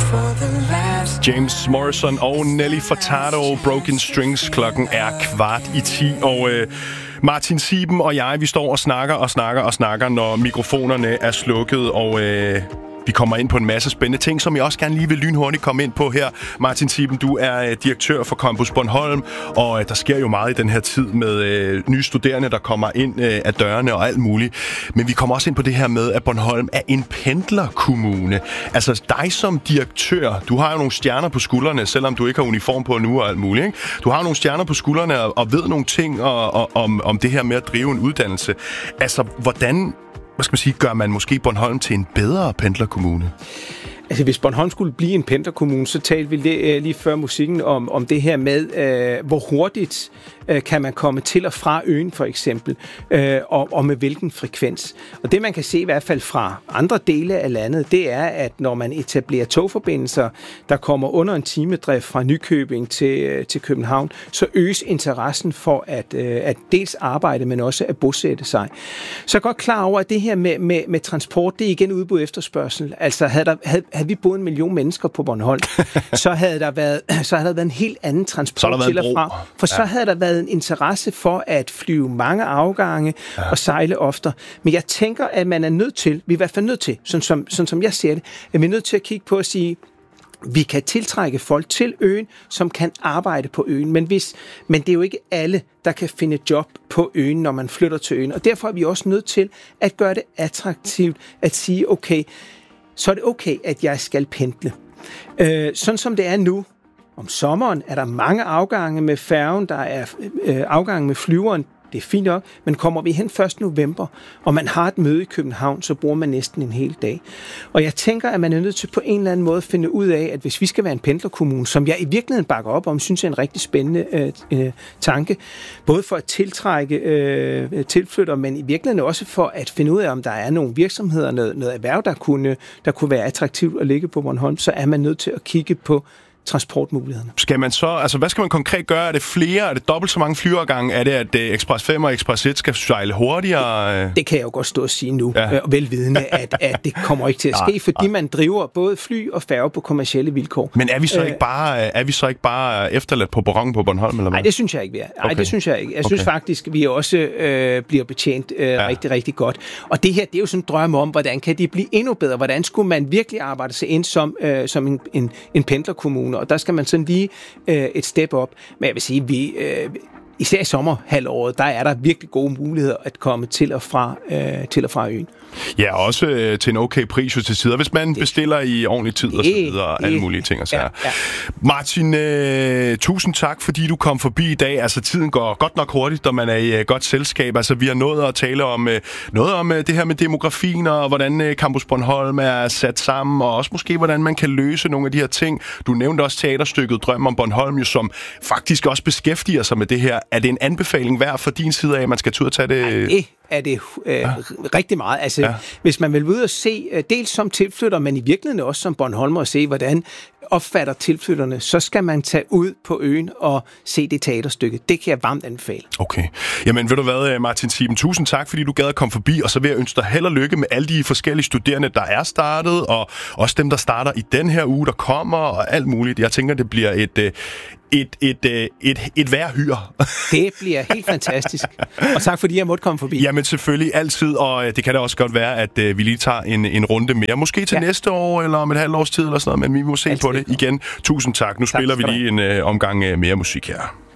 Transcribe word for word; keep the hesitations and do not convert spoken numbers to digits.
James Morrison og Nelly Furtado, Broken Strings. Klokken er kvart i ti, og øh, Martin Sieben og jeg, vi står og snakker og snakker og snakker, når mikrofonerne er slukket, og øh, vi kommer ind på en masse spændende ting, som jeg også gerne lige vil lynhurtigt komme ind på her. Martin Sieben, du er øh, direktør for Campus Bornholm, og øh, der sker jo meget i den her tid med øh, nye studerende, der kommer ind øh, af dørene og alt muligt. Men vi kommer også ind på det her med, at Bornholm er en pendlerkommune. Altså dig som direktør, du har jo nogle stjerner på skuldrene, selvom du ikke har uniform på nu og alt muligt, ikke? Du har nogle stjerner på skuldrene og, og ved nogle ting og, og, om, om det her med at drive en uddannelse. Altså, hvordan... Hvad skal man sige, gør man måske Bornholm til en bedre pendlerkommune? Altså, hvis Bornholm skulle blive en pendlerkommune, så talte vi det, lige før musikken om, om det her med, øh, hvor hurtigt øh, kan man komme til og fra øen, for eksempel, øh, og, og med hvilken frekvens. Og det, man kan se i hvert fald fra andre dele af landet, det er, at når man etablerer togforbindelser, der kommer under en timedrift fra Nykøbing til, til København, så øges interessen for at, øh, at dels arbejde, men også at bosætte sig. Så jeg er godt klar over, at det her med, med, med transport, det er igen udbud efterspørgsel. Altså, havde der, havde, havde vi boet en million mennesker på Bornholm, så havde der været, så havde der været en helt anden transport til og fra. For så ja. havde der været en interesse for at flyve mange afgange ja. og sejle oftere. Men jeg tænker, at man er nødt til, vi er i hvert fald nødt til, sådan som, sådan som jeg ser det, at vi er nødt til at kigge på at sige, vi kan tiltrække folk til øen, som kan arbejde på øen. Men, hvis, men det er jo ikke alle, der kan finde job på øen, når man flytter til øen. Og derfor er vi også nødt til at gøre det attraktivt, at sige, okay, så er det okay, at jeg skal pendle. Øh, sådan som det er nu, om sommeren er der mange afgange med færgen, der er øh, afgange med flyveren, det er fint nok, men kommer vi hen første november, og man har et møde i København, så bruger man næsten en hel dag. Og jeg tænker, at man er nødt til på en eller anden måde at finde ud af, at hvis vi skal være en pendlerkommune, som jeg i virkeligheden bakker op om, synes jeg er en rigtig spændende øh, øh, tanke, både for at tiltrække øh, tilflyttere, men i virkeligheden også for at finde ud af, om der er nogle virksomheder, noget, noget erhverv, der kunne, der kunne være attraktivt at ligge på Bornholm, så er man nødt til at kigge på transportmulighederne. Skal man så, altså hvad skal man konkret gøre? Er det flere? Er det dobbelt så mange flyvergange? Er det, at Express fem og Express et skal sejle hurtigere? Det kan jeg jo godt stå og sige nu, ja. og velvidende, at, at det kommer ikke til at ske, nej, fordi nej. man driver både fly og færge på kommercielle vilkår. Men er vi så, Æh, ikke, bare, er vi så ikke bare efterladt på perronen på Bornholm? Eller hvad? Nej, det synes jeg ikke, vi er. Nej, okay. det synes jeg ikke. Jeg synes okay. faktisk, vi også øh, bliver betjent øh, ja. rigtig, rigtig godt. Og det her, det er jo sådan en drøm om, hvordan kan det blive endnu bedre? Hvordan skulle man virkelig arbejde sig ind som, øh, som en, en, en pendlerkommune? Og der skal man sådan lige øh, et step op. Men jeg vil sige, vi øh, især i sommerhalvåret, der er der virkelig gode muligheder at komme til og fra, øh, til og fra øen. Ja, også øh, til en okay pris til sider, hvis man det, bestiller i ordentlig tid og så videre, og alle mulige ting og sager. Ja, ja. Martin, øh, tusind tak, fordi du kom forbi i dag. Altså, tiden går godt nok hurtigt, når man er i øh, godt selskab. Altså, vi har nået at tale om øh, noget om øh, det her med demografien, og hvordan øh, Campus Bornholm er sat sammen, og også måske, hvordan man kan løse nogle af de her ting. Du nævnte også teaterstykket Drøm om Bornholm, jo, som faktisk også beskæftiger sig med det her. Er det en anbefaling værd fra din side af, at man skal tage ud og tage det? Ja, det er det øh, ja. rigtig meget. Altså, ja. hvis man vil ud og se, dels som tilflytter, men i virkeligheden også som Bornholmer, og se, hvordan opfatter tilflytterne, så skal man tage ud på øen og se det teaterstykke. Det kan jeg varmt anbefale. Okay. Jamen, ved du hvad, Martin Sieben, tusind tak, fordi du gad at komme forbi, og så vil jeg ønske dig held og lykke med alle de forskellige studerende, der er startet, og også dem, der starter i den her uge, der kommer, og alt muligt. Jeg tænker, det bliver et, et, et, et, et, et vejrhyr. Det bliver helt fantastisk. Og tak, fordi jeg måtte komme forbi. Jamen, selvfølgelig altid, og det kan da også godt være, at vi lige tager en, en runde mere. Måske til ja. næste år, eller om et halvt års tid, eller sådan noget, men vi må se altid på det igen. Tusind tak. Nu tak, spiller vi lige en uh, omgang uh, mere musik her.